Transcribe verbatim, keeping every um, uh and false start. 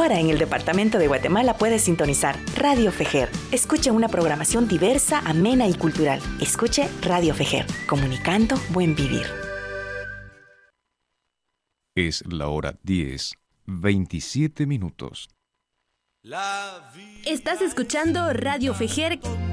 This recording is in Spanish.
Ahora en el departamento de Guatemala puedes sintonizar Radio Fejer. Escuche una programación diversa, amena y cultural. Escuche Radio Fejer, comunicando buen vivir. Es la hora diez, veintisiete minutos. Estás escuchando Radio Fejer